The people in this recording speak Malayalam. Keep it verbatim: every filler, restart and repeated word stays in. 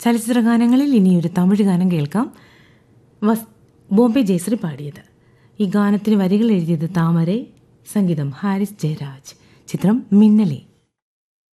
ചലച്ചിത്ര ഗാനങ്ങളിൽ ഇനിയൊരു തമിഴ് ഗാനം കേൾക്കാം. വസ് ബോംബെ ജയശ്രീ പാടിയത്. ഈ ഗാനത്തിന് വരികൾ എഴുതിയത് താമരൈ, സംഗീതം ഹാരിസ് ജയരാജ്. ചിത്രം മിന്നലേ.